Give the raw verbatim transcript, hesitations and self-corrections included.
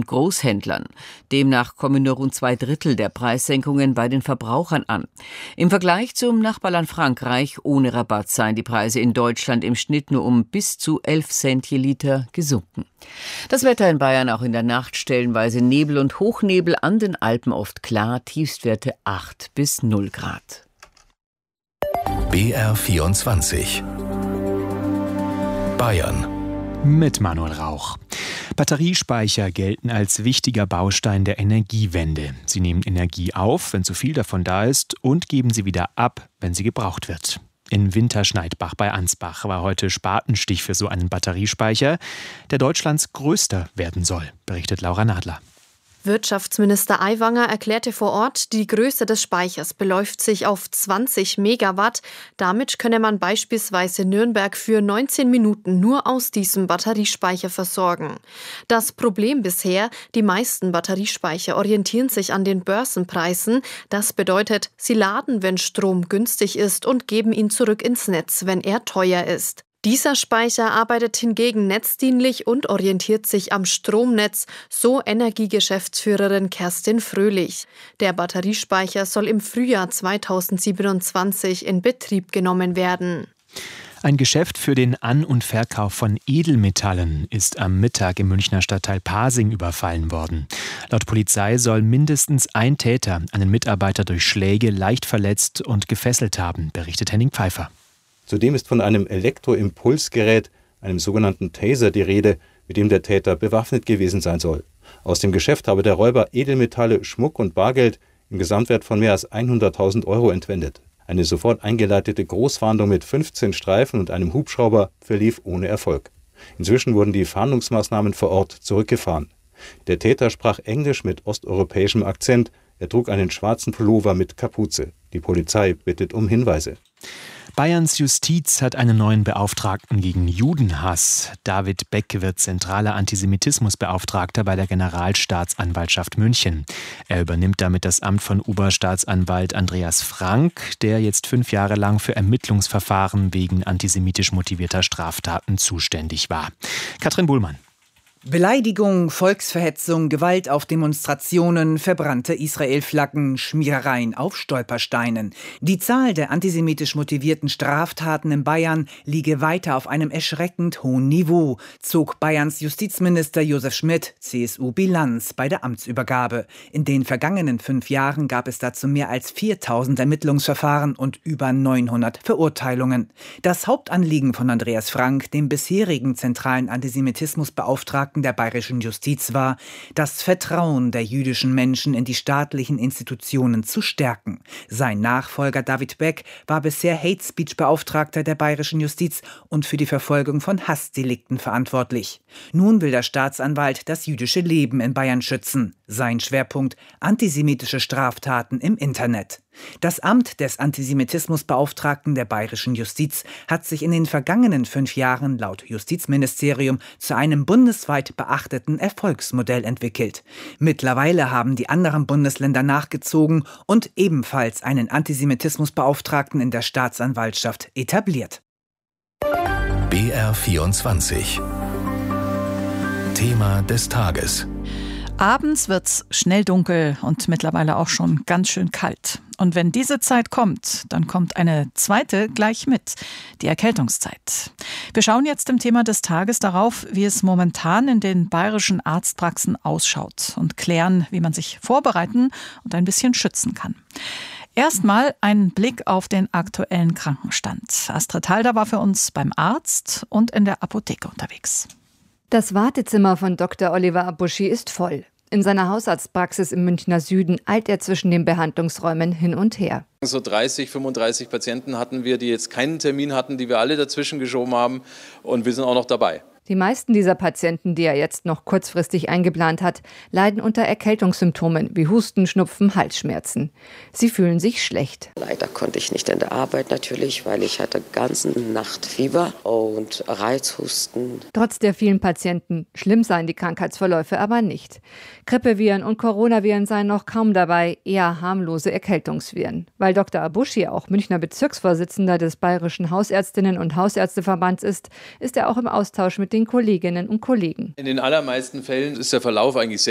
und Großhändlern. Demnach kommen nur rund zwei Drittel der Preissenkungen bei den Verbrauchern an. Im Vergleich zum Nachbarland Frankreich ohne Rabatt seien die Preise in Deutschland im Schnitt nur um bis zu elf Cent je Liter gesunken. Das Wetter in Bayern auch in der Nacht, stellenweise Nebel und Hochnebel, an den Alpen oft klar, Tiefstwerte acht bis null Grad. B R vierundzwanzig Bayern mit Manuel Rauch. Batteriespeicher gelten als wichtiger Baustein der Energiewende. Sie nehmen Energie auf, wenn zu viel davon da ist, und geben sie wieder ab, wenn sie gebraucht wird. In Winterschneidbach bei Ansbach war heute Spatenstich für so einen Batteriespeicher, der Deutschlands größter werden soll, berichtet Laura Nadler. Wirtschaftsminister Aiwanger erklärte vor Ort, die Größe des Speichers beläuft sich auf zwanzig Megawatt. Damit könne man beispielsweise Nürnberg für neunzehn Minuten nur aus diesem Batteriespeicher versorgen. Das Problem bisher: die meisten Batteriespeicher orientieren sich an den Börsenpreisen. Das bedeutet, sie laden, wenn Strom günstig ist, und geben ihn zurück ins Netz, wenn er teuer ist. Dieser Speicher arbeitet hingegen netzdienlich und orientiert sich am Stromnetz, so Energiegeschäftsführerin Kerstin Fröhlich. Der Batteriespeicher soll im Frühjahr zweitausendsiebenundzwanzig in Betrieb genommen werden. Ein Geschäft für den An- und Verkauf von Edelmetallen ist am Mittag im Münchner Stadtteil Pasing überfallen worden. Laut Polizei soll mindestens ein Täter einen Mitarbeiter durch Schläge leicht verletzt und gefesselt haben, berichtet Henning Pfeiffer. Zudem ist von einem Elektroimpulsgerät, einem sogenannten Taser, die Rede, mit dem der Täter bewaffnet gewesen sein soll. Aus dem Geschäft habe der Räuber Edelmetalle, Schmuck und Bargeld im Gesamtwert von mehr als hunderttausend Euro entwendet. Eine sofort eingeleitete Großfahndung mit fünfzehn Streifen und einem Hubschrauber verlief ohne Erfolg. Inzwischen wurden die Fahndungsmaßnahmen vor Ort zurückgefahren. Der Täter sprach Englisch mit osteuropäischem Akzent. Er trug einen schwarzen Pullover mit Kapuze. Die Polizei bittet um Hinweise. Bayerns Justiz hat einen neuen Beauftragten gegen Judenhass. David Beck wird zentraler Antisemitismusbeauftragter bei der Generalstaatsanwaltschaft München. Er übernimmt damit das Amt von Oberstaatsanwalt Andreas Frank, der jetzt fünf Jahre lang für Ermittlungsverfahren wegen antisemitisch motivierter Straftaten zuständig war. Katrin Buhlmann. Beleidigung, Volksverhetzung, Gewalt auf Demonstrationen, verbrannte Israel-Flaggen, Schmierereien auf Stolpersteinen. Die Zahl der antisemitisch motivierten Straftaten in Bayern liege weiter auf einem erschreckend hohen Niveau, zog Bayerns Justizminister Josef Schmidt, C S U, Bilanz bei der Amtsübergabe. In den vergangenen fünf Jahren gab es dazu mehr als viertausend Ermittlungsverfahren und über neunhundert Verurteilungen. Das Hauptanliegen von Andreas Frank, dem bisherigen zentralen Antisemitismusbeauftragten der bayerischen Justiz, war, das Vertrauen der jüdischen Menschen in die staatlichen Institutionen zu stärken. Sein Nachfolger David Beck war bisher Hate-Speech-Beauftragter der bayerischen Justiz und für die Verfolgung von Hassdelikten verantwortlich. Nun will der Staatsanwalt das jüdische Leben in Bayern schützen. Sein Schwerpunkt: antisemitische Straftaten im Internet. Das Amt des Antisemitismusbeauftragten der bayerischen Justiz hat sich in den vergangenen fünf Jahren laut Justizministerium zu einem bundesweit beachteten Erfolgsmodell entwickelt. Mittlerweile haben die anderen Bundesländer nachgezogen und ebenfalls einen Antisemitismusbeauftragten in der Staatsanwaltschaft etabliert. B R vierundzwanzig Thema des Tages. Abends wird's schnell dunkel und mittlerweile auch schon ganz schön kalt. Und wenn diese Zeit kommt, dann kommt eine zweite gleich mit, die Erkältungszeit. Wir schauen jetzt im Thema des Tages darauf, wie es momentan in den bayerischen Arztpraxen ausschaut und klären, wie man sich vorbereiten und ein bisschen schützen kann. Erstmal ein Blick auf den aktuellen Krankenstand. Astrid Halder war für uns beim Arzt und in der Apotheke unterwegs. Das Wartezimmer von Doktor Oliver Abuschi ist voll. In seiner Hausarztpraxis im Münchner Süden eilt er zwischen den Behandlungsräumen hin und her. So dreißig, fünfunddreißig Patienten hatten wir, die jetzt keinen Termin hatten, die wir alle dazwischen geschoben haben, und wir sind auch noch dabei. Die meisten dieser Patienten, die er jetzt noch kurzfristig eingeplant hat, leiden unter Erkältungssymptomen wie Husten, Schnupfen, Halsschmerzen. Sie fühlen sich schlecht. Leider konnte ich nicht in der Arbeit natürlich, weil ich hatte ganze Nacht Fieber und Reizhusten. Trotz der vielen Patienten, schlimm seien die Krankheitsverläufe aber nicht. Grippeviren und Coronaviren seien noch kaum dabei, eher harmlose Erkältungsviren. Weil Doktor Abuschi auch Münchner Bezirksvorsitzender des Bayerischen Hausärztinnen- und Hausärzteverbands ist, ist er auch im Austausch mit den Kolleginnen und Kollegen. In den allermeisten Fällen ist der Verlauf eigentlich sehr